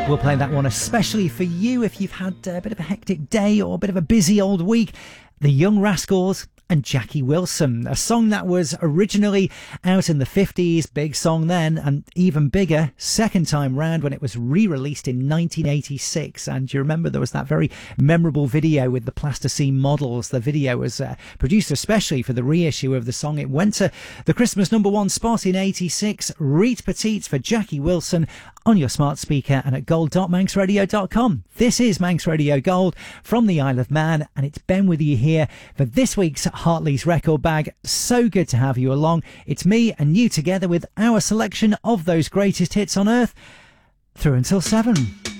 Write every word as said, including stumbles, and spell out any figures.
We'll play that one especially for you if you've had a bit of a hectic day or a bit of a busy old week. The Young Rascals and Jackie Wilson, a song that was originally out in the fifties, big song then, and even bigger second time round when it was re-released in nineteen eighty-six. And you remember there was that very memorable video with the plasticine models. The video was uh, produced especially for the reissue of the song. It went to the Christmas number one spot in eighty-six. Reet Petite for Jackie Wilson on your smart speaker and at gold dot manx radio dot com. This is Manx Radio Gold from the Isle of Man, and it's Ben with you here for this week's Hartley's Record Bag. So good to have you along. It's me and you together with our selection of those greatest hits on earth through until seven.